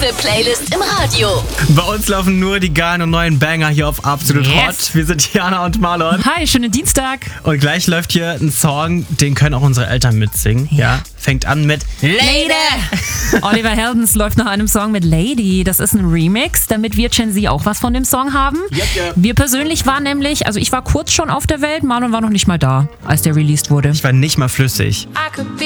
exklusive Playlist im Radio. Bei uns laufen nur die geilen und neuen Banger hier auf Absolut Hot. Wir sind Jana und Marlon. Hi, schönen Dienstag. Und gleich läuft hier ein Song, den können auch unsere Eltern mitsingen. Ja. Fängt an mit Lady. Oliver Heldens läuft nach einem Song mit Lady. Das ist ein Remix, damit wir Gen Z auch was von dem Song haben. Yep. Wir persönlich waren nämlich, also ich war kurz schon auf der Welt, Marlon war noch nicht mal da, als der released wurde. Ich war nicht mal flüssig.